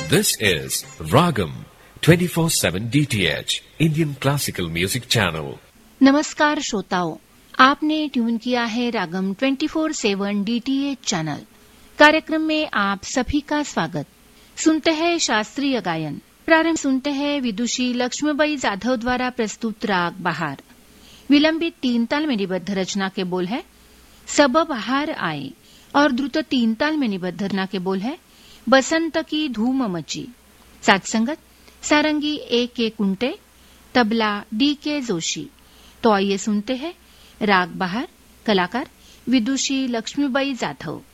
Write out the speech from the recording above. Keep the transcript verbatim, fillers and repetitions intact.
This is Ragam twenty-four seven D T H Indian Classical Music Channel. नमस्कार श्रोताओं, आपने tune KIA है रागम twenty four सेवन DTH channel. कार्यक्रम में आप सभी का स्वागत। सुनते हैं शास्त्रीय गायन। प्रारंभ सुनते हैं विदुषी लक्ष्मीबाई जाधव द्वारा प्रस्तुत राग बहार। विलंबित तीन ताल में निबद्ध रचना के बोल है सब बहार आए और द्रुत तीन ताल में निबद्ध रचना के बोल है बसंत की धूम मची। साथ संगत सारंगी ए के कुंटे, तबला डी के जोशी। तो आइए सुनते हैं राग बहार, कलाकार विदुषी लक्ष्मीबाई जाधव।